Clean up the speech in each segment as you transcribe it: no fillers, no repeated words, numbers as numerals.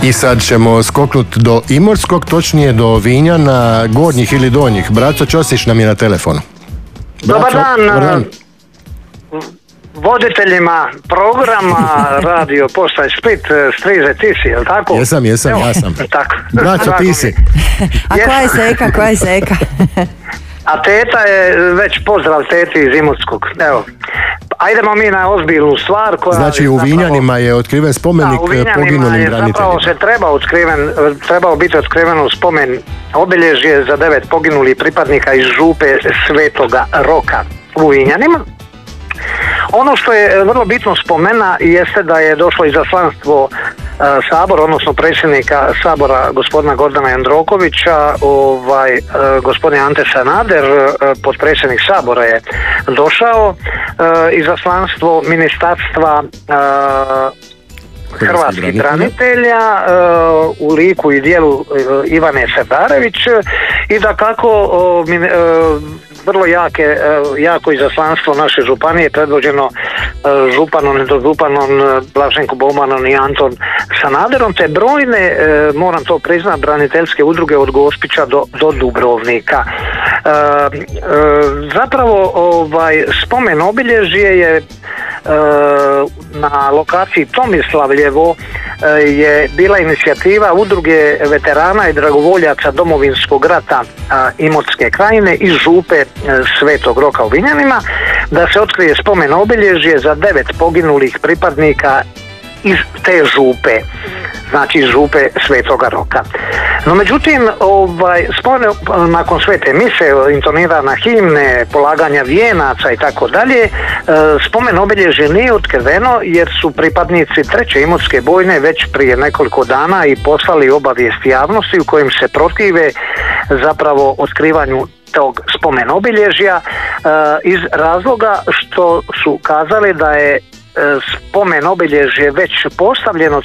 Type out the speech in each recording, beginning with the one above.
I sad ćemo skoknuti do Imotskog, točnije do Vinjana, gornjih ili donjih. Braco Ćosić nam je na telefonu. Dobar dan. Voditeljima programa Radio Postaj Split, Striže, ti si, jel tako? Jesam, ja sam. Tako. Braco, ti si. A koja je seka? A teta je, već pozdrav teti iz Imotskog. Evo, ajdemo mi na ozbiljnu stvar koja... Znači u Vinjanima je otkriven spomenik poginulim braniteljima. Zapravo se trebao biti otkriveno spomen obilježje za 9 poginulih pripadnika iz župe Svetoga Roka u Vinjanima. Ono što je vrlo bitno spomena jeste da je došlo izaslanstvo Sabora, odnosno predsjednika Sabora gospodina Gordana Jandrokovića, gospodin Ante Sanader, potpredsjednik Sabora je došao, izaslanstvo Ministarstva hrvatskih branitelja u liku i dijelu Ivane Serdarević i da kako vrlo jako izaslanstvo naše županije predvođeno županom i dožupanom Blaženkom Baumanom i Anton Sanaderom, te brojne, moram to priznati, braniteljske udruge od Gospića do Dubrovnika. Zapravo spomen obilježje je na lokaciji Tomislavljevo je bila inicijativa udruge veterana i dragovoljaca Domovinskog rata Imotske krajine iz župe Svetog Roka u Vinjanima da se otkrije spomen obilježje za 9 poginulih pripadnika iz te župe, znači iz župe Svetoga Roka. No međutim, nakon svete mise, intonirana himne, polaganja vijenaca i tako dalje, spomen obilježje nije otkriveno jer su pripadnici 3. Imotske bojne već prije nekoliko dana i poslali obavijest javnosti u kojem se protive zapravo otkrivanju tog spomen obilježja iz razloga što su kazali da je spomen obilježje već postavljeno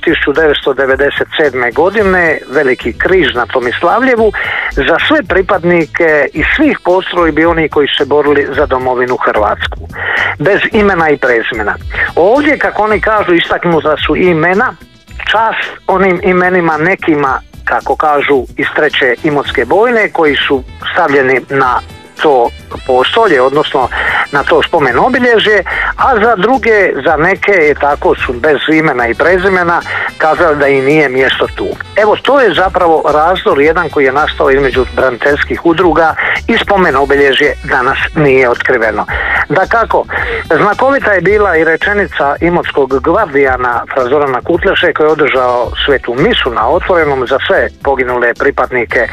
1997. godine, veliki križ na Tomislavljevu, za sve pripadnike iz svih postrojbi oni koji su se borili za domovinu Hrvatsku, bez imena i prezimena. Ovdje, kako oni kažu, istaknuta su imena, čast onim imenima nekima, kako kažu, iz 3. Imotske bojne koji su stavljeni na to postolje, odnosno na to spomen obilježje, a za druge, za neke je tako su bez imena i prezimena kazali da i nije mjesto tu. Evo, to je zapravo razdor jedan koji je nastao između braniteljskih udruga i spomen obilježje danas nije otkriveno. Dakako, znakovita je bila i rečenica imotskog gvardijana Zorana Kutleše koji je održao svetu misu na otvorenom za sve poginule pripadnike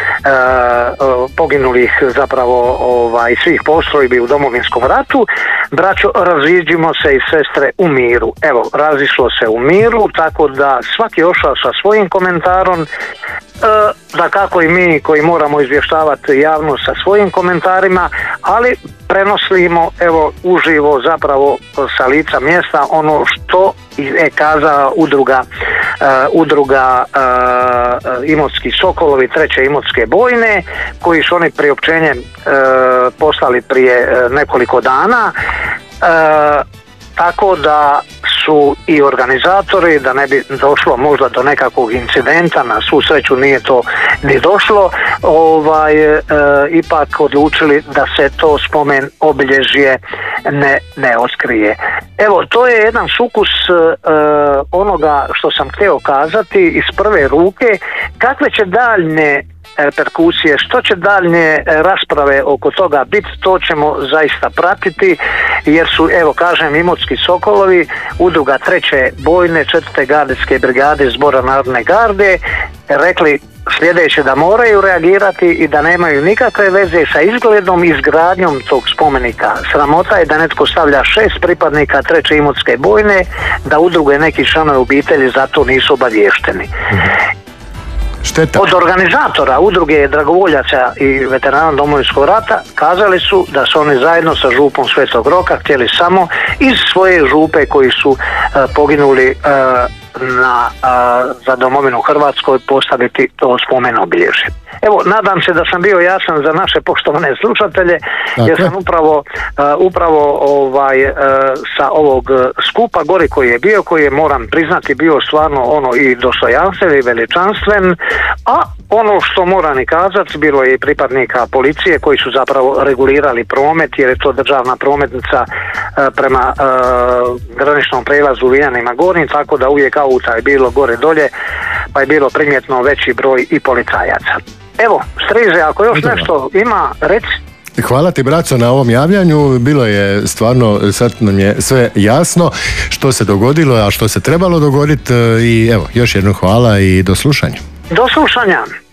poginulih zapravo svih postrojbi u Domovinskom ratu. Braćo, raziđimo se i sestre u miru. Evo, razišlo se u miru, tako da svaki je ošao sa svojim komentarom, da kako i mi koji moramo izvještavati javnost sa svojim komentarima, ali prenosimo evo uživo zapravo sa lica mjesta ono što je kazala udruga Imotski Sokolovi 3. Imotske bojne, koji su oni priopćenjem poslali prije nekoliko dana, tako da su i organizatori, da ne bi došlo možda do nekakvog incidenta, na svu sreću nije to ni došlo, ipak odlučili da se to spomen obilježje ne otkrije. Evo, to je jedan sukus onoga što sam htio kazati iz prve ruke, kakve će daljne reperkusije, što će daljnje rasprave oko toga biti, to ćemo zaista pratiti, jer su, evo kažem, Imotski Sokolovi, udruga 3. bojne 4. gardijske brigade Zbora narodne garde, rekli sljedeće, da moraju reagirati i da nemaju nikakve veze sa izgledom i izgradnjom tog spomenika. Sramota je da netko stavlja 6 pripadnika 3. Imotske bojne, da udruge neki članovi obitelji zato nisu obavješteni. Šteta. Od organizatora udruge dragovoljaca i veterana Domovinskog rata kazali su da su oni zajedno sa župom Svetog Roka htjeli samo iz svoje župe koji su poginuli za domovinu Hrvatskoj postaviti to spomen obilježje. Evo, nadam se da sam bio jasan za naše poštovane slušatelje, jer sam upravo sa ovog skupa gori koji je, moram priznati, bio stvarno ono i dostojanstven i veličanstven, a ono što moram i kazati, bilo je i pripadnika policije koji su zapravo regulirali promet, jer je to državna prometnica prema graničnom prijelazu u Vinjanima Gornjim, tako da uvijek auta je bilo gore dolje, pa je bilo primjetno veći broj i policajaca. Evo, Striže, ako još nešto ima, reci. Hvala ti, braco, na ovom javljanju. Bilo je stvarno, sad nam je sve jasno što se dogodilo, a što se trebalo dogoditi, i evo, još jednom hvala i do slušanja. Do slušanja.